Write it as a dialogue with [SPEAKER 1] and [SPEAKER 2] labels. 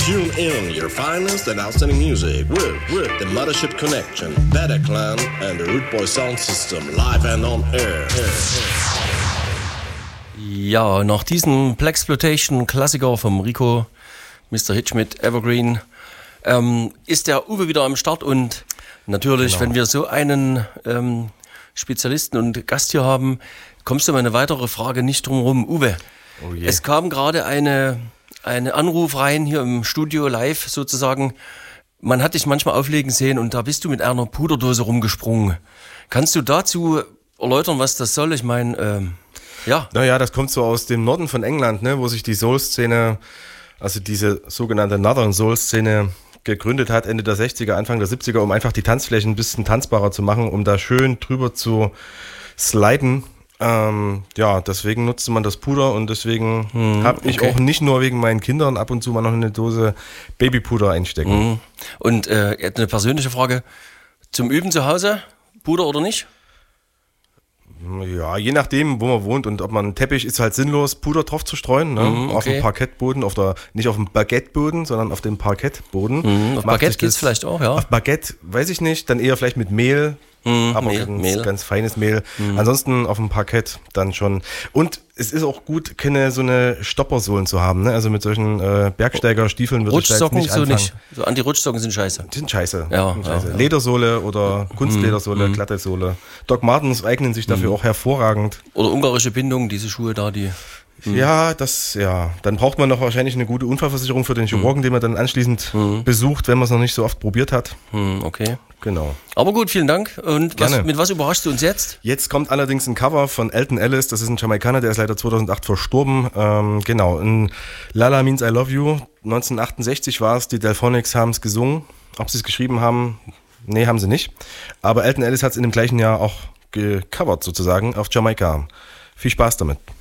[SPEAKER 1] Tune in your finest and outstanding music with the Mothership Connection, Bataclan and the Root Boy Sound System live and on air.
[SPEAKER 2] Ja, nach diesem Blaxploitation-Klassiker vom Rico, Mr. Hitch mit Evergreen, ist der Uwe wieder am Start und natürlich, wenn wir so einen Spezialisten und Gast hier haben, kommst du um eine weitere Frage nicht drum herum. Uwe, es kam gerade eine Anruf rein hier im Studio live sozusagen. Man hat dich manchmal auflegen sehen und da bist du mit einer Puderdose rumgesprungen. Kannst du dazu erläutern, was das soll? Ich meine, ja.
[SPEAKER 3] Naja, das kommt so aus dem Norden von England, ne, wo sich die Soul-Szene, also diese sogenannte Northern Soul-Szene gegründet hat, Ende der 60er, Anfang der 70er, um einfach die Tanzflächen ein bisschen tanzbarer zu machen, um da schön drüber zu sliden. Ja, deswegen nutzte man das Puder und deswegen habe ich auch nicht nur wegen meinen Kindern ab und zu mal noch eine Dose Babypuder einstecken.
[SPEAKER 2] Und eine persönliche Frage, zum Üben zu Hause, Puder oder nicht?
[SPEAKER 3] Ja, je nachdem, wo man wohnt und ob man einen Teppich ist halt sinnlos, Puder drauf zu streuen, ne? Auf dem Parkettboden, nicht auf dem Baguetteboden, sondern auf dem Parkettboden.
[SPEAKER 2] Auf Baguette geht's vielleicht auch, ja.
[SPEAKER 3] Auf Baguette, weiß ich nicht, dann eher vielleicht mit Mehl, aber ganz feines Mehl. Ansonsten auf dem Parkett dann schon. Und es ist auch gut, keine so eine Stoppersohlen zu haben, ne? Also mit solchen Bergsteigerstiefeln würde ich da jetzt nicht anfangen.
[SPEAKER 2] So nicht. So Anti-Rutschsocken sind scheiße.
[SPEAKER 3] Die sind scheiße.
[SPEAKER 2] Ja.
[SPEAKER 3] Ledersohle oder Kunstledersohle, glatte Sohle. Doc Martens eignen sich dafür auch hervorragend.
[SPEAKER 2] Oder ungarische Bindung, diese Schuhe da, die...
[SPEAKER 3] Ja, dann braucht man noch wahrscheinlich eine gute Unfallversicherung für den Chirurgen, den man dann anschließend besucht, wenn man es noch nicht so oft probiert hat.
[SPEAKER 2] Okay.
[SPEAKER 3] Genau.
[SPEAKER 2] Aber gut, vielen Dank. Und mit was überraschst du uns jetzt?
[SPEAKER 3] Jetzt kommt allerdings ein Cover von Alton Ellis, das ist ein Jamaikaner, der ist leider 2008 verstorben. Genau, in Lala Means I Love You, 1968 war es, die Delphonics haben es gesungen. Ob sie es geschrieben haben, nee, haben sie nicht. Aber Alton Ellis hat es in dem gleichen Jahr auch gecovert sozusagen auf Jamaika. Viel Spaß damit.